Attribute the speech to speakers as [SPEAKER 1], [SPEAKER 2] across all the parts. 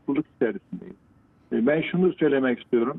[SPEAKER 1] mutluluk içerisindeyiz. Ben şunu söylemek istiyorum.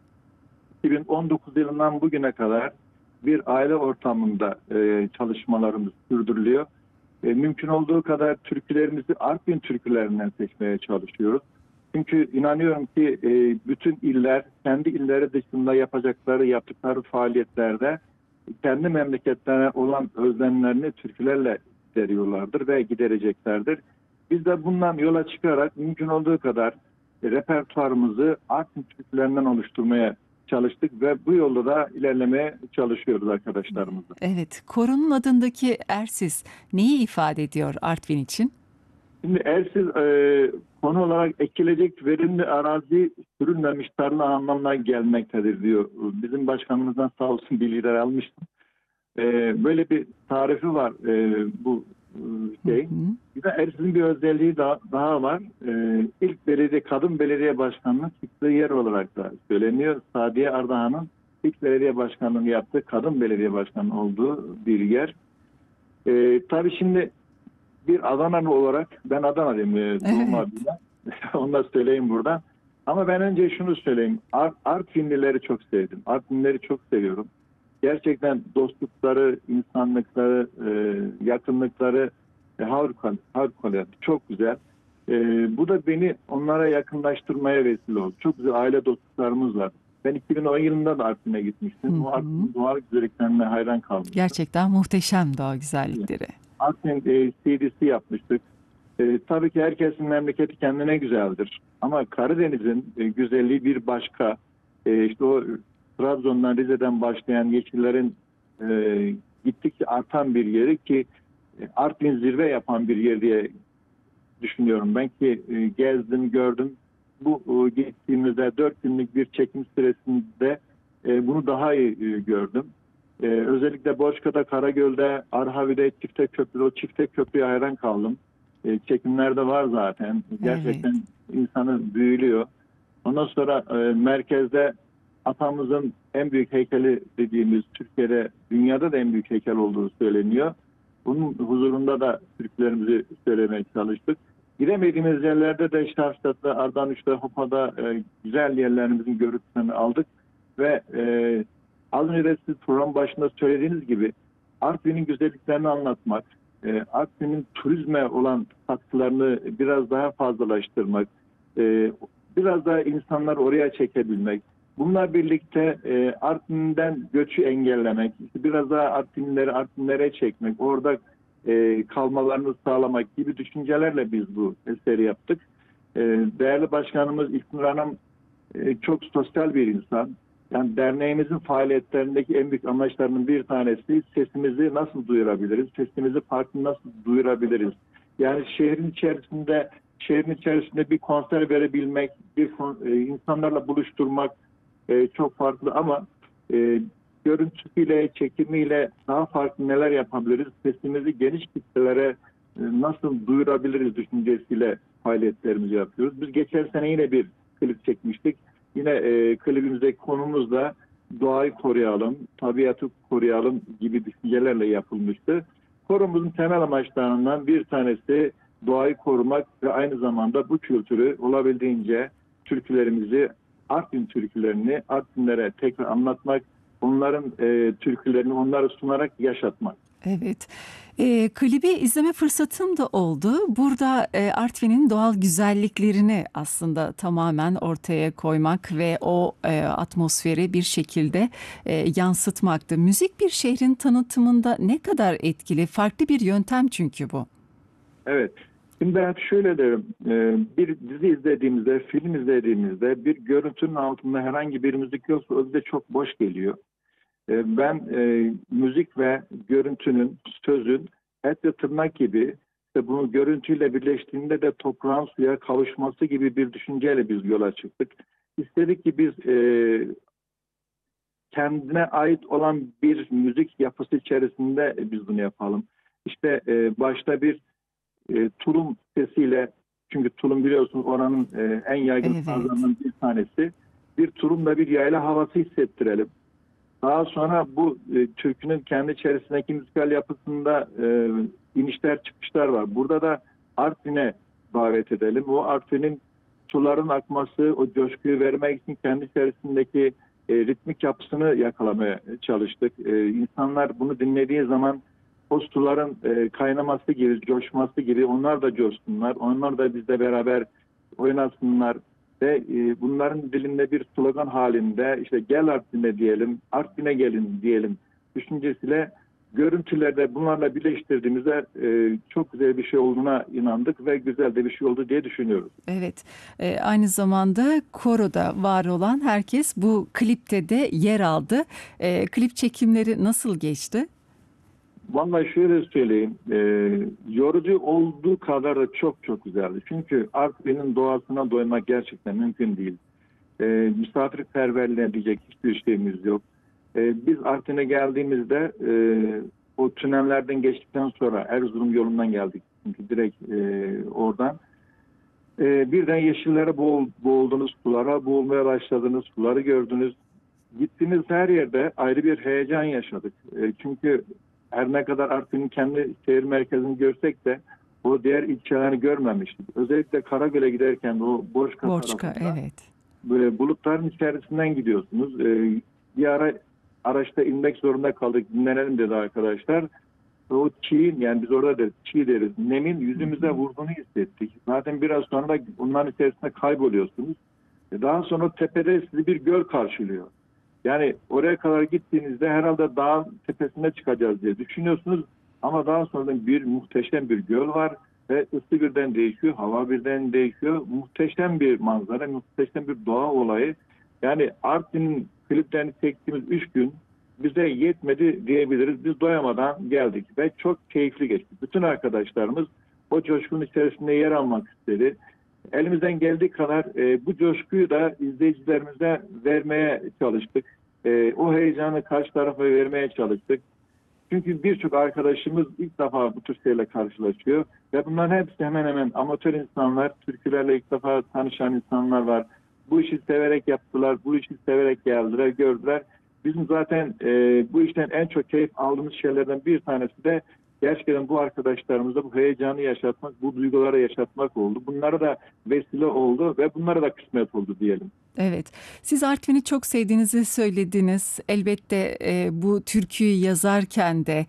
[SPEAKER 1] 2019 yılından bugüne kadar bir aile ortamında çalışmalarımız sürdürülüyor. Mümkün olduğu kadar türkülerimizi Artvin türkülerinden seçmeye çalışıyoruz. Çünkü inanıyorum ki bütün iller kendi illeri dışında yaptıkları faaliyetlerde kendi memleketlerine olan özlemlerini türkülerle gideriyorlardır ve gidereceklerdir. Biz de bundan yola çıkarak mümkün olduğu kadar repertuarımızı Artvin türkülerinden oluşturmaya çalıştık ve bu yolda da ilerlemeye çalışıyoruz arkadaşlarımızla.
[SPEAKER 2] Evet, koronun adındaki Ersiz neyi ifade ediyor Artvin için?
[SPEAKER 1] Şimdi Ersiz konu olarak ekilecek verimli arazi sürülmemiş tarla anlamına gelmektedir diyor. Bizim başkanımızdan sağ olsun bilgiler almıştım. Böyle bir tarifi var bu şey. Bir de Ersiz'in bir özelliği daha var. İlk kadın belediye başkanının çıktığı yer olarak da söyleniyor. Sadiye Ardahan'ın ilk belediye başkanlığını yaptığı kadın belediye başkanı olduğu bir yer. Tabii şimdi bir Adanalı olarak, ben Adana'lıyım doğum
[SPEAKER 2] Evet.
[SPEAKER 1] adıyla. Onu da söyleyeyim buradan. Ama ben önce şunu söyleyeyim. Artvinlileri çok sevdim. Artvinlileri çok seviyorum. Gerçekten dostlukları, insanlıkları, yakınlıkları harikulade, çok güzel. Bu da beni onlara yakınlaştırmaya vesile oldu. Çok güzel aile dostluklarımız var. Ben 2010 yılında da Artvin'e gitmiştim. O Artvin'in doğal güzelliklerine hayran kalmıştım.
[SPEAKER 2] Gerçekten muhteşem doğa güzellikleri.
[SPEAKER 1] Artvin CD'si yapmıştık. Tabii ki herkesin memleketi kendine güzeldir. Ama Karadeniz'in güzelliği bir başka. İşte o Trabzon'dan, Rize'den başlayan yeşillerin gittikçe artan bir yeri ki Artvin zirve yapan bir yer diye düşünüyorum. Ben ki gezdim, gördüm. Bu gittiğimizde 4 günlük bir çekim süresinde bunu daha iyi gördüm. Özellikle Borçka'da, Karagöl'de, Arhavi'de o çifte köprüye hayran kaldım. Çekimlerde var zaten. Gerçekten insanı büyülüyor. Ondan sonra merkezde atamızın en büyük heykeli dediğimiz Türkiye'de, dünyada da en büyük heykel olduğu söyleniyor. Bunun huzurunda da türkülerimizi söylemeye çalıştık. Giremediğimiz yerlerde de Şarşat'ta, Ardanuş'ta, Hopa'da güzel yerlerimizin görüntülerini aldık ve az önce siz program başında söylediğiniz gibi Artvin'in güzelliklerini anlatmak, Artvin'in turizme olan katkılarını biraz daha fazlalaştırmak, biraz daha insanlar oraya çekebilmek, bunlar birlikte Artvin'den göçü engellemek, biraz daha Artvinlere çekmek, orada kalmalarını sağlamak gibi düşüncelerle biz bu eseri yaptık. Değerli başkanımız İlknur Hanım çok sosyal bir insan. Yani derneğimizin faaliyetlerindeki en büyük amaçlarının bir tanesi sesimizi nasıl duyurabiliriz, sesimizi farklı nasıl duyurabiliriz. Yani şehrin içerisinde bir konser verebilmek, insanlarla buluşturmak çok farklı ama görüntüsüyle, çekimiyle daha farklı neler yapabiliriz, sesimizi geniş kitlelere nasıl duyurabiliriz düşüncesiyle faaliyetlerimizi yapıyoruz. Biz geçen sene yine bir klip çekmiştik. Yine klibimizdeki konumuz da doğayı koruyalım, tabiatı koruyalım gibi düşüncelerle yapılmıştı. Forumumuzun temel amaçlarından bir tanesi doğayı korumak ve aynı zamanda bu kültürü olabildiğince türkülerimizi, Artvin türkülerini Artvinlere tekrar anlatmak, onların türkülerini onlara sunarak yaşatmak.
[SPEAKER 2] Evet. Klibi izleme fırsatım da oldu. Burada Artvin'in doğal güzelliklerini aslında tamamen ortaya koymak ve o atmosferi bir şekilde yansıtmaktı. Müzik bir şehrin tanıtımında ne kadar etkili? Farklı bir yöntem çünkü bu.
[SPEAKER 1] Evet. Şimdi ben hep şöyle derim. Bir dizi izlediğimizde, film izlediğimizde bir görüntünün altında herhangi bir müzik yoksa o bize çok boş geliyor. Ben müzik ve görüntünün, sözün et ve tırnak gibi işte bunu görüntüyle birleştiğinde de toprağın suya kavuşması gibi bir düşünceyle biz yola çıktık. İstedik ki biz kendine ait olan bir müzik yapısı içerisinde biz bunu yapalım. İşte başta bir tulum sesiyle, çünkü tulum biliyorsunuz oranın en yaygın
[SPEAKER 2] Evet.
[SPEAKER 1] sazlarından bir tanesi. Bir tulumla bir yayla havası hissettirelim. Daha sonra bu türkünün kendi içerisindeki müzikal yapısında inişler çıkışlar var. Burada da Artvin'e davet edelim. O Artvin'in suların akması, o coşkuyu vermek için kendi içerisindeki ritmik yapısını yakalamaya çalıştık. İnsanlar bunu dinlediği zaman o suların kaynaması gibi, coşması gibi onlar da coşsunlar. Onlar da bizle beraber oynasınlar. Ve bunların dilinde bir slogan halinde işte gel Artvin'e diyelim, Artvin'e gelin diyelim düşüncesiyle görüntülerde bunlarla birleştirdiğimizde çok güzel bir şey olduğuna inandık ve güzel de bir şey oldu diye düşünüyoruz.
[SPEAKER 2] Evet, aynı zamanda koroda var olan herkes bu klipte de yer aldı. Klip çekimleri nasıl geçti?
[SPEAKER 1] Vallahi şöyle söyleyeyim, yorucu olduğu kadar da çok çok güzeldi. Çünkü Artvin'in doğasına doymak gerçekten mümkün değil. Misafirperverliğe diyecek hiçbir şeyimiz yok. Biz Artvin'e geldiğimizde o tünellerden geçtikten sonra Erzurum yolundan geldik. Çünkü direkt oradan. Birden yeşillere boğuldunuz, sulara boğulmaya başladınız, suları gördünüz. Gittiğimiz her yerde ayrı bir heyecan yaşadık. Çünkü her ne kadar Artvin'in kendi şehir merkezini görsek de o diğer ilçelerini görmemiştik. Özellikle Karagöl'e giderken o Borçka
[SPEAKER 2] Borçka,
[SPEAKER 1] tarafında
[SPEAKER 2] evet.
[SPEAKER 1] böyle bulutların içerisinden gidiyorsunuz. Bir ara araçta inmek zorunda kaldık. Dinlenelim dedi arkadaşlar. O çiğin, yani biz orada deriz, çiğ deriz. Nemin yüzümüze vurduğunu hissettik. Zaten biraz sonra da onların içerisinde kayboluyorsunuz. Daha sonra tepede sizi bir göl karşılıyor. Yani oraya kadar gittiğinizde herhalde dağın tepesine çıkacağız diye düşünüyorsunuz. Ama daha sonra bir muhteşem bir göl var ve ısı birden değişiyor, hava birden değişiyor. Muhteşem bir manzara, muhteşem bir doğa olayı. Yani Artvin'in kliplerini çektiğimiz 3 gün bize yetmedi diyebiliriz. Biz doyamadan geldik ve çok keyifli geçti. Bütün arkadaşlarımız o coşkunun içerisinde yer almak istedi. Elimizden geldiği kadar bu coşkuyu da izleyicilerimize vermeye çalıştık. O heyecanı karşı tarafa vermeye çalıştık. Çünkü birçok arkadaşımız ilk defa bu tür şeylerle karşılaşıyor. Ve bunların hepsi hemen hemen amatör insanlar, türkülerle ilk defa tanışan insanlar var. Bu işi severek yaptılar, bu işi severek geldiler, gördüler. Bizim zaten bu işten en çok keyif aldığımız şeylerden bir tanesi de gerçekten bu arkadaşlarımıza bu heyecanı yaşatmak, bu duyguları yaşatmak oldu. Bunlara da vesile oldu ve bunlara da kısmet oldu diyelim.
[SPEAKER 2] Evet, siz Artvin'i çok sevdiğinizi söylediniz. Elbette bu türküyü yazarken de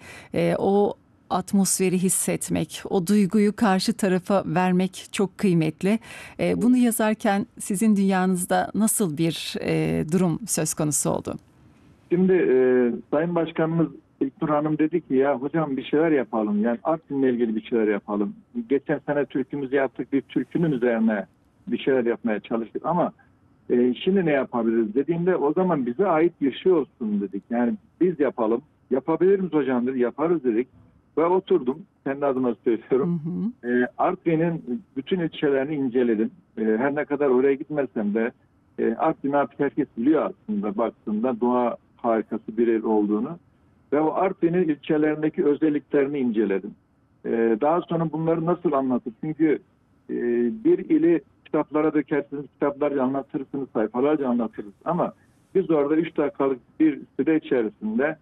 [SPEAKER 2] o atmosferi hissetmek, o duyguyu karşı tarafa vermek çok kıymetli. Bunu yazarken sizin dünyanızda nasıl bir durum söz konusu oldu?
[SPEAKER 1] Şimdi Sayın Başkanımız İlknur Hanım dedi ki ya hocam bir şeyler yapalım. Yani Artvin'le ilgili bir şeyler yapalım. Geçen sene türkümüzü yaptık. Bir türkünün üzerine bir şeyler yapmaya çalıştık ama şimdi ne yapabiliriz dediğimde o zaman bize ait bir şey olsun dedik. Yani biz yapalım. Yapabilir miyiz hocam dedi. Yaparız dedik. Ve oturdum. Kendi adıma söylüyorum. Artvin'in bütün ilçelerini inceledim. Her ne kadar oraya gitmesem de Artvin'i artık herkes biliyor aslında baktığında doğa harikası bir yer olduğunu. Ve o Artvin'in ilçelerindeki özelliklerini inceledim. Daha sonra bunları nasıl anlatır? Çünkü bir ili kitaplara dökersiniz, kitaplarca anlatırsınız, sayfalarca anlatırız. Ama biz orada 3 dakikalık bir süre içerisinde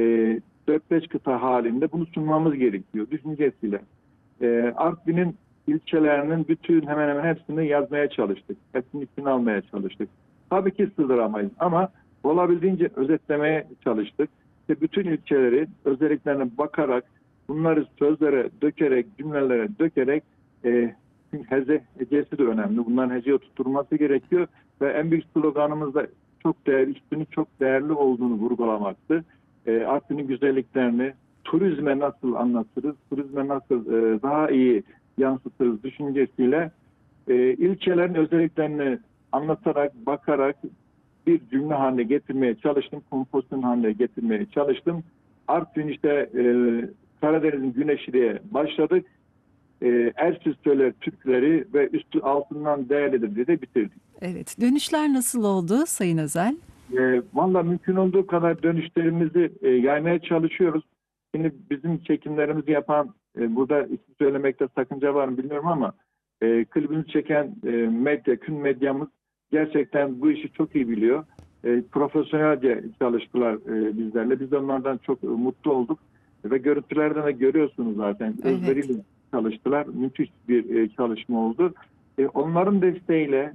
[SPEAKER 1] 4-5 kıta halinde bunu sunmamız gerekiyor düşüncesiyle. Artvin'in ilçelerinin bütün hemen hemen hepsini yazmaya çalıştık. Hepsini içine almaya çalıştık. Tabii ki sığdıramayız ama olabildiğince özetlemeye çalıştık. İşte bütün ilçeleri özelliklerine bakarak bunları sözlere dökerek, cümlelere dökerek çünkü hecesi de önemli. Bunların heceye tutturması gerekiyor ve en büyük sloganımız da çok değerli, üstünün çok değerli olduğunu vurgulamaktı. Artvin'in güzelliklerini turizme nasıl anlatırız, turizme nasıl daha iyi yansıtırız düşüncesiyle ilçelerin özelliklerini anlatarak, bakarak bir cümle haline getirmeye çalıştım, kompozisyon haline getirmeye çalıştım. Artvin işte Karadeniz'in güneşi diye başladık. Ersiz söyler Türkleri ve üstü altından değerlidir diye de bitirdik.
[SPEAKER 2] Evet, dönüşler nasıl oldu Sayın Özel?
[SPEAKER 1] Valla mümkün olduğu kadar dönüşlerimizi yaymaya çalışıyoruz. Şimdi bizim çekimlerimizi yapan, burada isim söylemekte sakınca var mı bilmiyorum ama klibimizi çeken Kün medyamız gerçekten bu işi çok iyi biliyor. Profesyonelce çalıştılar bizlerle. Biz de onlardan çok mutlu olduk. Ve görüntülerden de görüyorsunuz zaten.
[SPEAKER 2] Evet.
[SPEAKER 1] Özveriyle çalıştılar. Müthiş bir çalışma oldu. Onların desteğiyle